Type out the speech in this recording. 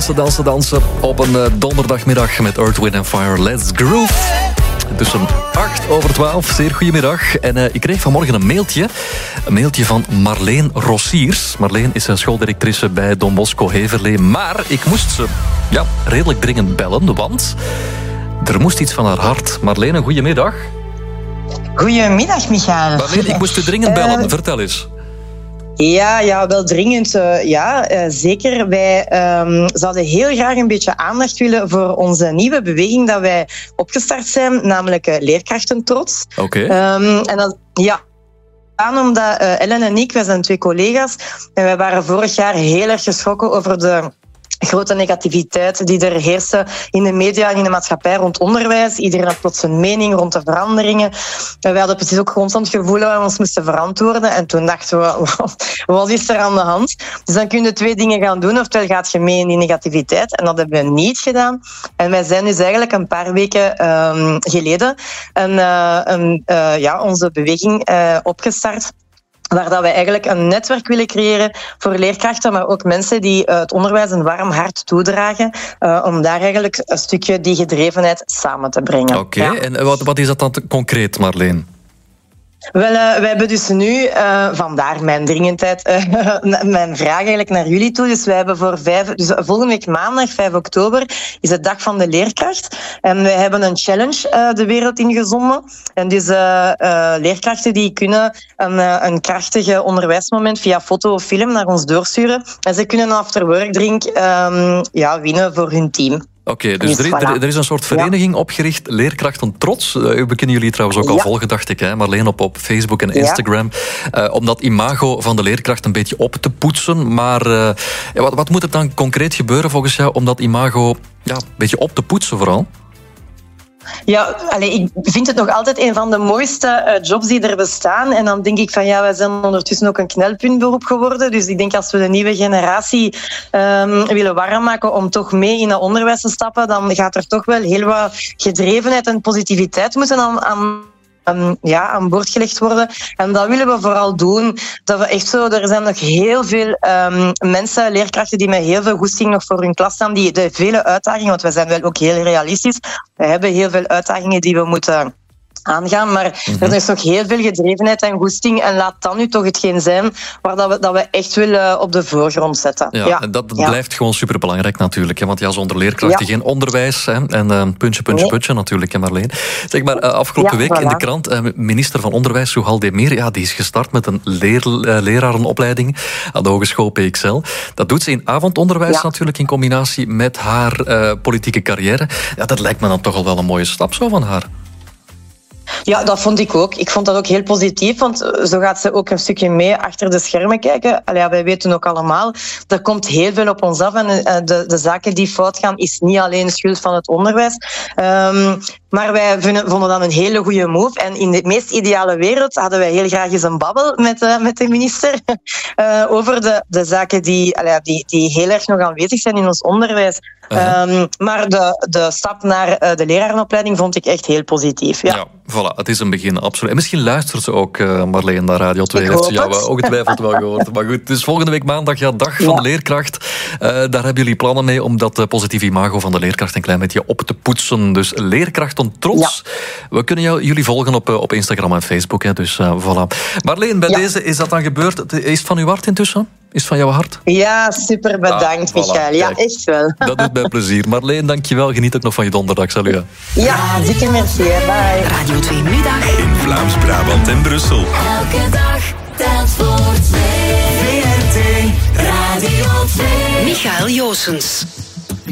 dansen op een donderdagmiddag met Earth, Wind & Fire. Let's groove. Tussen 8:08, zeer goedemiddag. En ik kreeg vanmorgen een mailtje van Marleen Rossiers. Marleen is schooldirectrice bij Don Bosco Heverlee. Maar ik moest ze redelijk dringend bellen, want er moest iets van haar hart. Marleen, een goedemiddag. Goedemiddag, Michael. Marleen, ik moest u dringend bellen. Vertel eens. Ja, wel dringend. Zeker. Wij zouden heel graag een beetje aandacht willen voor onze nieuwe beweging dat wij opgestart zijn, namelijk Leerkrachtentrots. Oké. En dat, omdat Ellen en ik, wij zijn 2 collega's, en wij waren vorig jaar heel erg geschrokken over de grote negativiteit die er heerste in de media en in de maatschappij rond onderwijs. Iedereen had plots een mening rond de veranderingen. Wij hadden precies ook constant het gevoel dat we ons moesten verantwoorden. En toen dachten we, wat is er aan de hand? Dus dan kun je 2 dingen gaan doen. Oftewel gaat je mee in die negativiteit. En dat hebben we niet gedaan. En wij zijn dus eigenlijk een paar weken geleden onze beweging opgestart, waar dat wij eigenlijk een netwerk willen creëren voor leerkrachten, maar ook mensen die het onderwijs een warm hart toedragen, om daar eigenlijk een stukje die gedrevenheid samen te brengen. Oké. En wat is dat dan concreet, Marleen? Wel, wij hebben dus nu, vandaar mijn dringendheid, mijn vraag eigenlijk naar jullie toe. Dus wij hebben dus volgende week maandag, 5 oktober, is de dag van de leerkracht. En wij hebben een challenge de wereld ingezonden. En dus leerkrachten die kunnen een krachtige onderwijsmoment via foto of film naar ons doorsturen. En ze kunnen een afterworkdrink winnen voor hun team. Oké, dus er is een soort vereniging opgericht, Leerkrachtentrots. We kunnen jullie trouwens ook al volgen, dacht ik, hè, Marleen, op Facebook en Instagram. Om dat imago van de leerkracht een beetje op te poetsen. Maar wat moet er dan concreet gebeuren volgens jou om dat imago een beetje op te poetsen vooral? Ja, ik vind het nog altijd een van de mooiste jobs die er bestaan. En dan denk ik van wij zijn ondertussen ook een knelpuntberoep geworden. Dus ik denk als we de nieuwe generatie willen warm maken om toch mee in het onderwijs te stappen, dan gaat er toch wel heel wat gedrevenheid en positiviteit moeten aan boord gelegd worden. En dat willen we vooral doen. Dat we echt zo, er zijn nog heel veel mensen, leerkrachten, die met heel veel goesting nog voor hun klas staan, die de vele uitdagingen, want wij zijn wel ook heel realistisch, we hebben heel veel uitdagingen die we moeten aangaan, maar er is nog heel veel gedrevenheid en goesting en laat dan nu toch hetgeen zijn waar dat we echt willen op de voorgrond zetten. Ja, en dat blijft gewoon superbelangrijk natuurlijk, hè, want zonder leerkrachten geen onderwijs, hè, en puntje natuurlijk, hè, Marleen. Zeg maar, afgelopen week in de krant, minister van Onderwijs, Souhal Demir, die is gestart met een lerarenopleiding aan de Hogeschool PXL. Dat doet ze in avondonderwijs natuurlijk, in combinatie met haar politieke carrière. Ja, dat lijkt me dan toch al wel een mooie stap zo van haar. Ja, dat vond ik ook. Ik vond dat ook heel positief, want zo gaat ze ook een stukje mee achter de schermen kijken. Wij weten ook allemaal, er komt heel veel op ons af en de zaken die fout gaan is niet alleen schuld van het onderwijs. Maar wij vonden dat een hele goede move. En in de meest ideale wereld hadden wij heel graag eens een babbel met de minister over de zaken die heel erg nog aanwezig zijn in ons onderwijs. Maar de stap naar de lerarenopleiding vond ik echt heel positief. Ja, voilà, het is een begin, absoluut. En misschien luistert ze ook, Marleen, naar Radio 2. Heeft ze jou ongetwijfeld wel gehoord. Maar goed, het is volgende week maandag, dag van de leerkracht. Daar hebben jullie plannen mee om dat positieve imago van de leerkracht een klein beetje op te poetsen. Dus Leerkrachtentrots. We kunnen jullie volgen op Instagram en Facebook. Hè, dus voilà. Marleen, bij deze is dat dan gebeurd. Is het van uw hart intussen? Is het van jouw hart? Ja, super bedankt, Michael. Ja, echt wel. Dat doet mij plezier. Marleen, dankjewel. Geniet ook nog van je donderdag. Salut. Ja, dikke merci. Bye. Radio 2 Middag. In Vlaams-Brabant en Brussel. Elke dag telt voor 2. VRT Radio 2. Michael Joosens.